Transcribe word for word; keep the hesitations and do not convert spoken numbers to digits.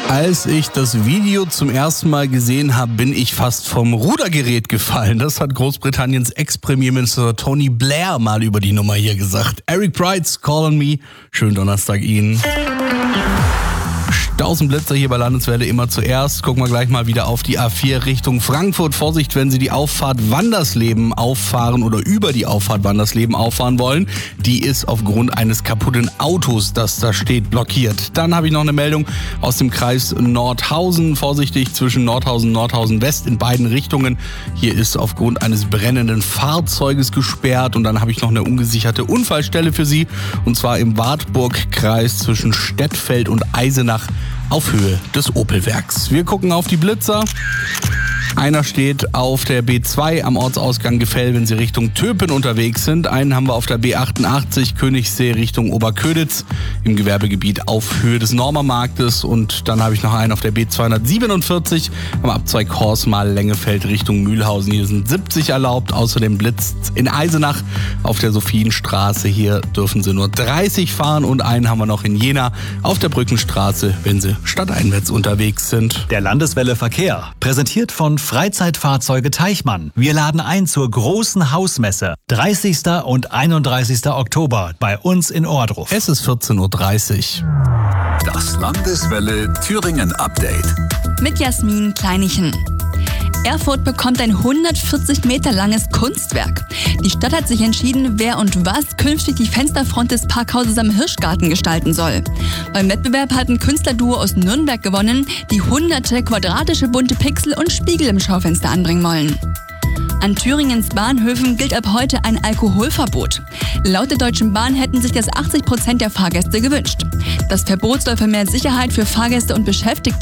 Als ich das Video zum ersten Mal gesehen habe, bin ich fast vom Rudergerät gefallen. Das hat Großbritanniens Ex-Premierminister Tony Blair mal über die Nummer hier gesagt. Eric Price, Call on Me. Schönen Donnerstag Ihnen. Tausend Blitzer hier bei Landeswelle immer zuerst. Gucken wir gleich mal wieder auf die A vier Richtung Frankfurt. Vorsicht, wenn Sie die Auffahrt Wandersleben auffahren oder über die Auffahrt Wandersleben auffahren wollen. Die ist aufgrund eines kaputten Autos, das da steht, blockiert. Dann habe ich noch eine Meldung aus dem Kreis Nordhausen. Vorsichtig zwischen Nordhausen und Nordhausen West in beiden Richtungen. Hier ist aufgrund eines brennenden Fahrzeuges gesperrt. Und dann habe ich noch eine ungesicherte Unfallstelle für Sie. Und zwar im Wartburg-Kreis zwischen Stettfeld und Eisenach auf Höhe des Opelwerks. Wir gucken auf die Blitzer. Einer steht auf der B zwei am Ortsausgang Gefell, wenn Sie Richtung Töpen unterwegs sind. Einen haben wir auf der B achtundachtzig Königssee Richtung Oberköditz im Gewerbegebiet auf Höhe des Normermarktes. Und dann habe ich noch einen auf der B zweihundertsiebenundvierzig am Abzweig Horsmal-Lengefeld Richtung Mühlhausen. Hier sind siebzig erlaubt. Außerdem blitzt in Eisenach auf der Sophienstraße. Hier dürfen Sie nur dreißig fahren. Und einen haben wir noch in Jena auf der Brückenstraße, wenn Sie stadteinwärts unterwegs sind. Der Landeswelle Verkehr, präsentiert von Freizeitfahrzeuge Teichmann. Wir laden ein zur großen Hausmesse. dreißigsten und einunddreißigsten Oktober bei uns in Ohrdruf. Es ist vierzehn Uhr dreißig. Das Landeswelle Thüringen Update. Mit Jasmin Kleinichen. Erfurt bekommt ein hundertvierzig Meter langes Kunstwerk. Die Stadt hat sich entschieden, wer und was künftig die Fensterfront des Parkhauses am Hirschgarten gestalten soll. Beim Wettbewerb hat ein Künstlerduo aus Nürnberg gewonnen, die hunderte quadratische bunte Pixel und Spiegel im Schaufenster anbringen wollen. An Thüringens Bahnhöfen gilt ab heute ein Alkoholverbot. Laut der Deutschen Bahn hätten sich das achtzig Prozent der Fahrgäste gewünscht. Das Verbot soll für mehr Sicherheit für Fahrgäste und Beschäftigte